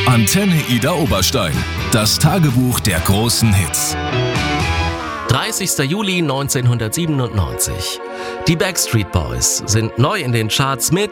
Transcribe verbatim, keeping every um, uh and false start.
Antenne Ida Oberstein. Das Tagebuch der großen Hits. dreißigster Juli neunzehnhundertsiebenundneunzig. Die Backstreet Boys sind neu in den Charts mit